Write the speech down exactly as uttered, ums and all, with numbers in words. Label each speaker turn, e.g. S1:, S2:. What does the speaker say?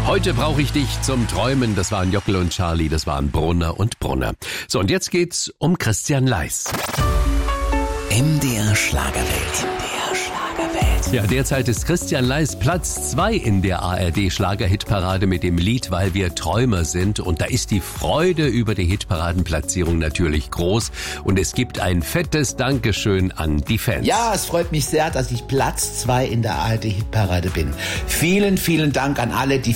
S1: Heute brauche ich dich zum Träumen. Das waren Jockel und Charlie, das waren Brunner und Brunner. So, und jetzt geht's um Christian Leiß.
S2: M D R Schlagerwelt. M D R Schlagerwelt.
S1: Ja, derzeit ist Christian Leiß Platz zwei in der A R D Schlagerhitparade mit dem Lied Weil wir Träumer sind. Und da ist die Freude über die Hitparadenplatzierung natürlich groß. Und es gibt ein fettes Dankeschön an die Fans.
S3: Ja, es freut mich sehr, dass ich Platz zwei in der A R D Hitparade bin. Vielen, vielen Dank an alle, die